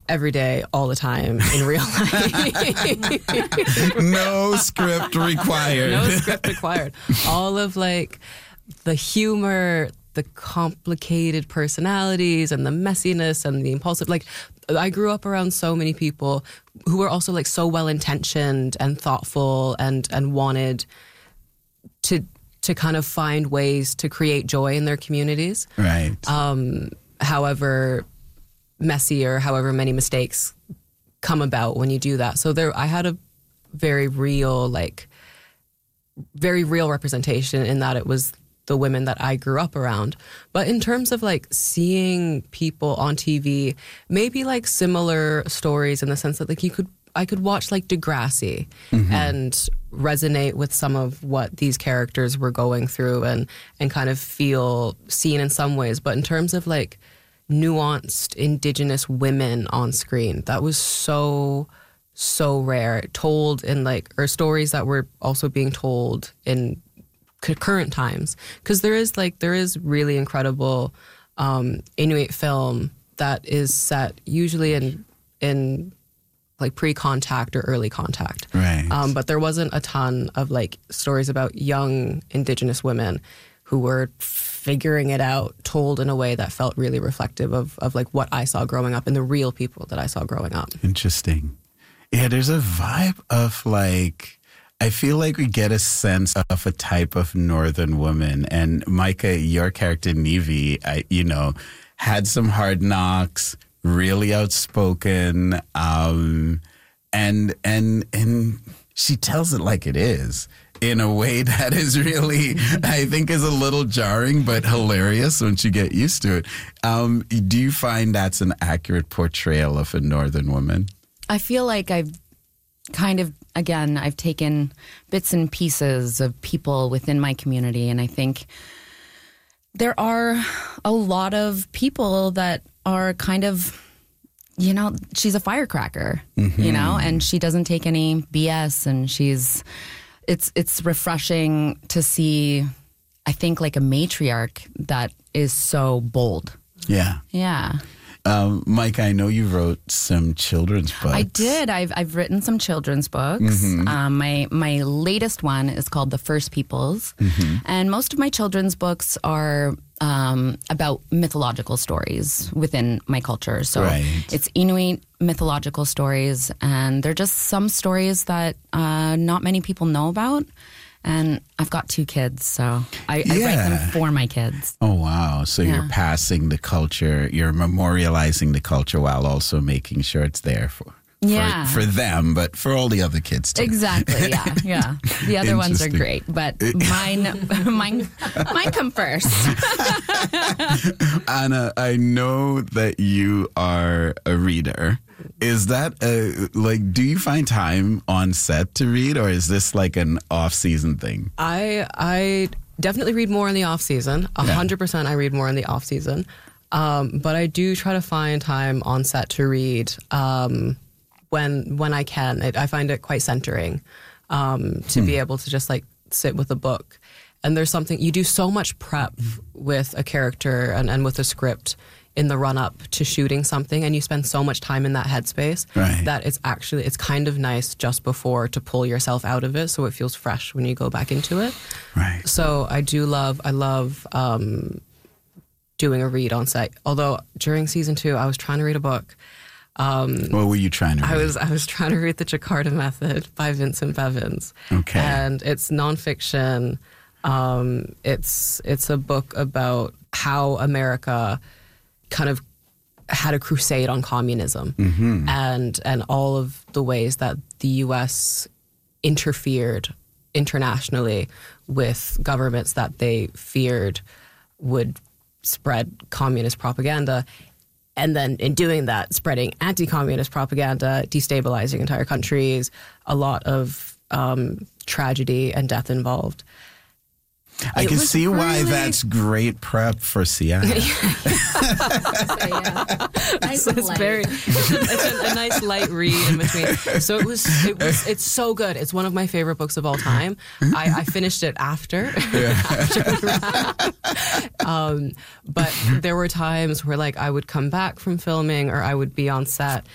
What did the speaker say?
every day, all the time in real life. No script required. No script required. All of like the humor, the complicated personalities and the messiness and the impulsive. Like I grew up around so many people who were also like so well-intentioned and thoughtful and wanted to kind of find ways to create joy in their communities. Right. However messy or however many mistakes come about when you do that. So I had a very real representation in that it was the women that I grew up around. But in terms of like seeing people on TV, maybe like similar stories in the sense that like I could watch like Degrassi and resonate with some of what these characters were going through and kind of feel seen in some ways. But in terms of like nuanced Indigenous women on screen, that was so rare, told in like, or stories that were also being told in current times, because there is really incredible Inuit film that is set usually in like pre-contact or early contact, right? But there wasn't a ton of like stories about young Indigenous women who were figuring it out, told in a way that felt really reflective of like what I saw growing up and the real people that I saw growing up. Interesting. Yeah, there's a vibe of like, I feel like we get a sense of a type of Northern woman. And Micah, your character, Nevi, had some hard knocks, really outspoken, and she tells it like it is in a way that is really, I think, is a little jarring, but hilarious once you get used to it. Do you find that's an accurate portrayal of a Northern woman? I feel like I've taken bits and pieces of people within my community, and I think there are a lot of people that are kind of, she's a firecracker, and she doesn't take any BS, and it's refreshing to see, I think, like a matriarch that is so bold. Yeah. Yeah. Mike, I know you wrote some children's books. I did. I've written some children's books. My latest one is called The First Peoples. And most of my children's books are about mythological stories within my culture. So It's Inuit mythological stories, and they're just some stories that not many people know about. And I've got 2 kids, so I write them for my kids. Oh, wow. So you're passing the culture, you're memorializing the culture while also making sure it's there for them, but for all the other kids too. Exactly, yeah. The other ones are great, but mine come first. Anna, I know that you are a reader. Is that do you find time on set to read, or is this like an off-season thing? I definitely read more in the off-season. 100% I read more in the off-season. But I do try to find time on set to read when I can. I find it quite centering to be able to just like sit with a book. And there's something, you do so much prep with a character and with a script in the run-up to shooting something, and you spend so much time in that headspace that it's kind of nice just before to pull yourself out of it so it feels fresh when you go back into it. Right. So I love doing a read on set. Although during season 2, I was trying to read a book. What were you trying to read? I was trying to read The Jakarta Method by Vincent Bevins. Okay. And it's nonfiction. It's a book about how America kind of had a crusade on communism and all of the ways that the U.S. interfered internationally with governments that they feared would spread communist propaganda. And then in doing that, spreading anti-communist propaganda, destabilizing entire countries, a lot of tragedy and death involved. I can see why that's great prep for Seattle. Nice it's a nice light read in between. So it's so good. It's one of my favorite books of all time. I finished it after. But there were times where like I would come back from filming or I would be on set